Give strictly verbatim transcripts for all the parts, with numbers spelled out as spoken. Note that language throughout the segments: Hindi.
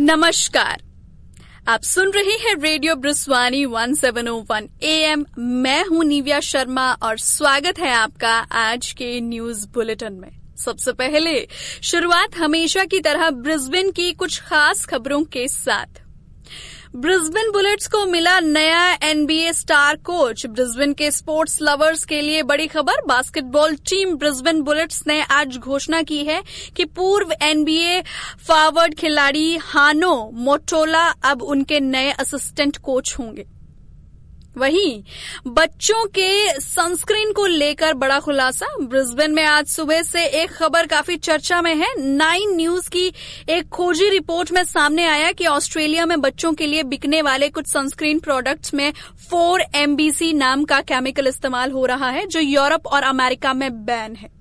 नमस्कार, आप सुन रहे हैं radio ब्रिस्वानी one seven O one A M. मैं हूं निव्या शर्मा और स्वागत है आपका आज के न्यूज बुलेटिन में। सबसे पहले शुरुआत हमेशा की तरह ब्रिस्बेन की कुछ खास खबरों के साथ। ब्रिस्बेन बुलेट्स को मिला नया एनबीए स्टार कोच। ब्रिस्बेन के स्पोर्ट्स लवर्स के लिए बड़ी खबर। बास्केटबॉल टीम ब्रिस्बेन बुलेट्स ने आज घोषणा की है कि पूर्व एनबीए फॉरवर्ड खिलाड़ी हानो मोटोला अब उनके नए असिस्टेंट कोच होंगे। वहीं बच्चों के सनस्क्रीन को लेकर बड़ा खुलासा। ब्रिस्बेन में आज सुबह से एक खबर काफी चर्चा में है। नाइन न्यूज की एक खोजी रिपोर्ट में सामने आया कि ऑस्ट्रेलिया में बच्चों के लिए बिकने वाले कुछ सनस्क्रीन प्रोडक्ट्स में फोर एमबीसी नाम का केमिकल इस्तेमाल हो रहा है, जो यूरोप और अमेरिका में बैन है।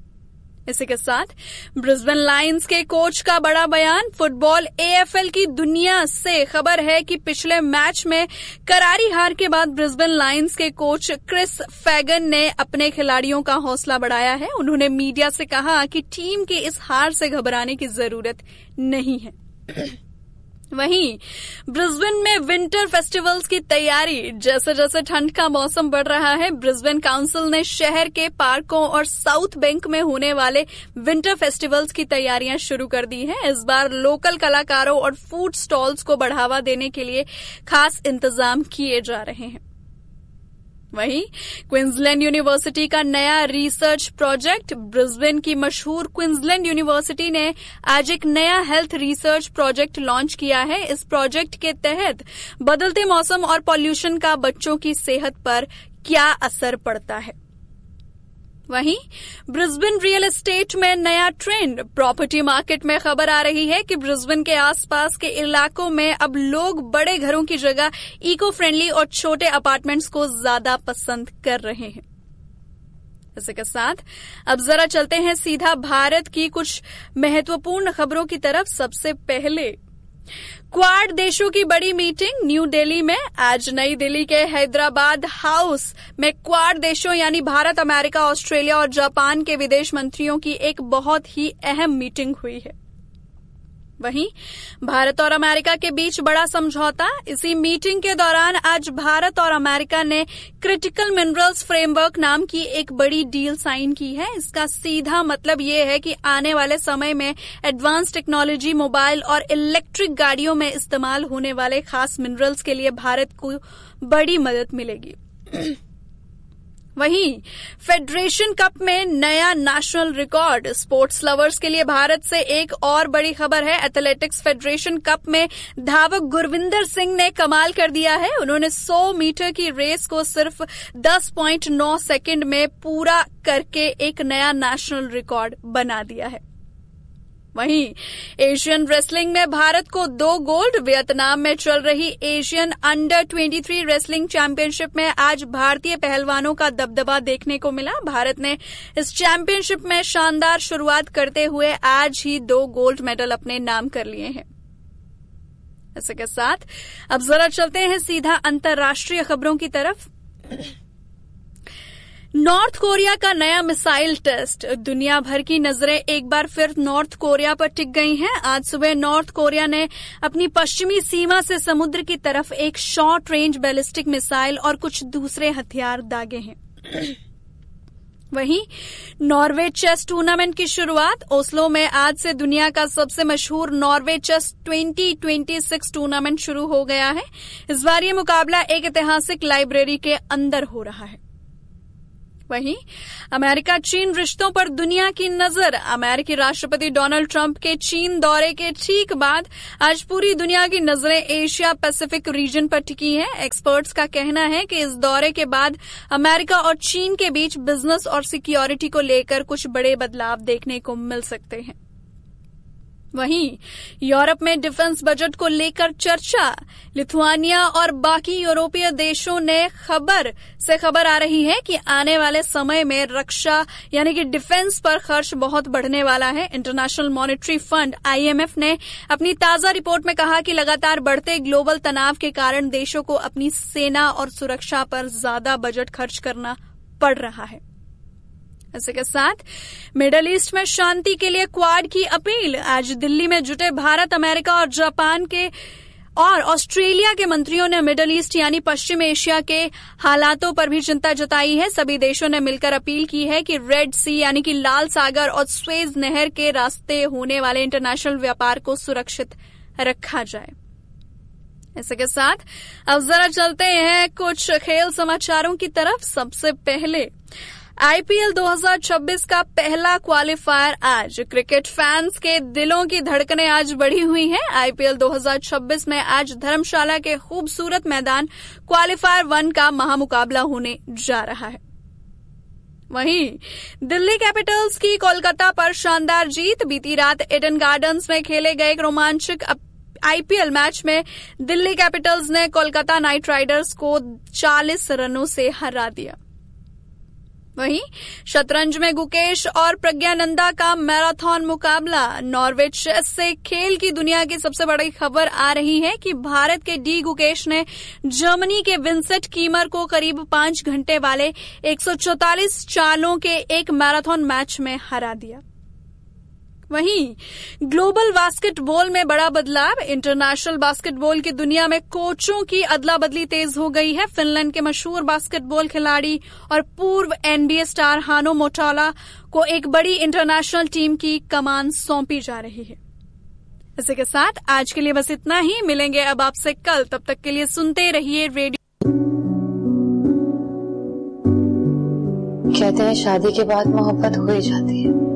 इसी के साथ ब्रिस्बेन लायंस के कोच का बड़ा बयान। फुटबॉल एएफएल की दुनिया से खबर है कि पिछले मैच में करारी हार के बाद ब्रिस्बेन लायंस के कोच क्रिस फैगन ने अपने खिलाड़ियों का हौसला बढ़ाया है। उन्होंने मीडिया से कहा कि टीम के इस हार से घबराने की जरूरत नहीं है। वहीं ब्रिस्बेन में विंटर फेस्टिवल्स की तैयारी। जैसे जैसे ठंड का मौसम बढ़ रहा है, ब्रिस्बेन काउंसिल ने शहर के पार्कों और साउथ बैंक में होने वाले विंटर फेस्टिवल्स की तैयारियां शुरू कर दी हैं। इस बार लोकल कलाकारों और फूड स्टॉल्स को बढ़ावा देने के लिए खास इंतजाम किए जा रहे हैं। वहीं क्वींसलैंड यूनिवर्सिटी का नया रिसर्च प्रोजेक्ट। ब्रिस्बेन की मशहूर क्वींसलैंड यूनिवर्सिटी ने आज एक नया हेल्थ रिसर्च प्रोजेक्ट लॉन्च किया है। इस प्रोजेक्ट के तहत बदलते मौसम और पॉल्यूशन का बच्चों की सेहत पर क्या असर पड़ता है। वहीं ब्रिस्बेन रियल एस्टेट में नया ट्रेंड। प्रॉपर्टी मार्केट में खबर आ रही है कि ब्रिस्बेन के आसपास के इलाकों में अब लोग बड़े घरों की जगह इको फ्रेंडली और छोटे अपार्टमेंट्स को ज्यादा पसंद कर रहे हैं। इसी के साथ अब जरा चलते हैं सीधा भारत की कुछ महत्वपूर्ण खबरों की तरफ। सबसे पहले क्वाड देशों की बड़ी मीटिंग न्यू दिल्ली में। आज नई दिल्ली के हैदराबाद हाउस में क्वाड देशों यानी भारत, अमेरिका, ऑस्ट्रेलिया और जापान के विदेश मंत्रियों की एक बहुत ही अहम मीटिंग हुई है। वहीं भारत और अमेरिका के बीच बड़ा समझौता। इसी मीटिंग के दौरान आज भारत और अमेरिका ने क्रिटिकल मिनरल्स फ्रेमवर्क नाम की एक बड़ी डील साइन की है। इसका सीधा मतलब ये है कि आने वाले समय में एडवांस टेक्नोलॉजी, मोबाइल और इलेक्ट्रिक गाड़ियों में इस्तेमाल होने वाले खास मिनरल्स के लिए भारत को बड़ी मदद मिलेगी। वहीं फेडरेशन कप में नया नेशनल रिकॉर्ड। स्पोर्ट्स लवर्स के लिए भारत से एक और बड़ी खबर है। एथलेटिक्स फेडरेशन कप में धावक गुरविंदर सिंह ने कमाल कर दिया है। उन्होंने सौ मीटर की रेस को सिर्फ दस पॉइंट नौ सेकंड में पूरा करके एक नया नेशनल रिकॉर्ड बना दिया है। वहीं एशियन रेसलिंग में भारत को दो गोल्ड। वियतनाम में चल रही एशियन अंडर तेईस रेसलिंग चैंपियनशिप में आज भारतीय पहलवानों का दबदबा देखने को मिला। भारत ने इस चैंपियनशिप में शानदार शुरुआत करते हुए आज ही दो गोल्ड मेडल अपने नाम कर लिए हैं। इसी के साथ अब जरा चलते हैं सीधा अंतर्राष्ट्रीय खबरों की तरफ। नॉर्थ कोरिया का नया मिसाइल टेस्ट। दुनिया भर की नजरें एक बार फिर नॉर्थ कोरिया पर टिक गई हैं। आज सुबह नॉर्थ कोरिया ने अपनी पश्चिमी सीमा से समुद्र की तरफ एक शॉर्ट रेंज बैलिस्टिक मिसाइल और कुछ दूसरे हथियार दागे हैं। वहीं नॉर्वे चेस टूर्नामेंट की शुरुआत। ओस्लो में आज से दुनिया का सबसे मशहूर Norway chess twenty twenty six tournament शुरू हो गया है। इस बार ये मुकाबला एक ऐतिहासिक लाइब्रेरी के अंदर हो रहा है। वहीं अमेरिका चीन रिश्तों पर दुनिया की नजर। अमेरिकी राष्ट्रपति डोनाल्ड ट्रंप के चीन दौरे के ठीक बाद आज पूरी दुनिया की नजरें एशिया पैसिफिक रीजन पर टिकी हैं। एक्सपर्ट्स का कहना है कि इस दौरे के बाद अमेरिका और चीन के बीच बिजनेस और सिक्योरिटी को लेकर कुछ बड़े बदलाव देखने को मिल सकते हैं। वहीं यूरोप में डिफेंस बजट को लेकर चर्चा। लिथुआनिया और बाकी यूरोपीय देशों ने खबर से खबर आ रही है कि आने वाले समय में रक्षा यानी कि डिफेंस पर खर्च बहुत बढ़ने वाला है। इंटरनेशनल मॉनेटरी फंड आईएमएफ ने अपनी ताजा रिपोर्ट में कहा कि लगातार बढ़ते ग्लोबल तनाव के कारण देशों को अपनी सेना और सुरक्षा पर ज्यादा बजट खर्च करना पड़ रहा है। इसी के साथ मिडिल ईस्ट में शांति के लिए क्वाड की अपील। आज दिल्ली में जुटे भारत, अमेरिका और जापान के और ऑस्ट्रेलिया के मंत्रियों ने मिडिल ईस्ट यानी पश्चिम एशिया के हालातों पर भी चिंता जताई है। सभी देशों ने मिलकर अपील की है कि रेड सी यानी कि लाल सागर और स्वेज नहर के रास्ते होने वाले इंटरनेशनल व्यापार को सुरक्षित रखा जाए। इसी के साथ अब जरा चलते हैं कुछ खेल समाचारों की तरफ। सबसे पहले आईपीएल दो हज़ार छब्बीस का पहला क्वालिफायर आज। क्रिकेट फैंस के दिलों की धड़कनें आज बढ़ी हुई हैं। आईपीएल दो हज़ार छब्बीस में आज धर्मशाला के खूबसूरत मैदान क्वालिफायर वन का महामुकाबला होने जा रहा है। वहीं दिल्ली कैपिटल्स की कोलकाता पर शानदार जीत। बीती रात ईडन गार्डन्स में खेले गए एक रोमांचक आईपीएल मैच में दिल्ली कैपिटल्स ने कोलकाता नाइट राइडर्स को चालीस रनों से हरा दिया। वहीं शतरंज में गुकेश और प्रज्ञानंदा का मैराथन मुकाबला। नॉर्वे चेस से खेल की दुनिया की सबसे बड़ी खबर आ रही है कि भारत के डी गुकेश ने जर्मनी के विंसेंट कीमर को करीब पांच घंटे वाले एक सौ चौवालीस चालों के एक मैराथन मैच में हरा दिया। वहीं ग्लोबल बास्केटबॉल में बड़ा बदलाव। इंटरनेशनल बास्केटबॉल की दुनिया में कोचों की अदला बदली तेज हो गई है। फिनलैंड के मशहूर बास्केटबॉल खिलाड़ी और पूर्व एनबीए स्टार हानो मोटाला को एक बड़ी इंटरनेशनल टीम की कमान सौंपी जा रही है। इसी के साथ आज के लिए बस इतना ही। मिलेंगे अब आपसे कल, तब तक के लिए सुनते रहिए रेडियो। कहते हैं शादी के बाद मोहब्बत हो ही जाती है,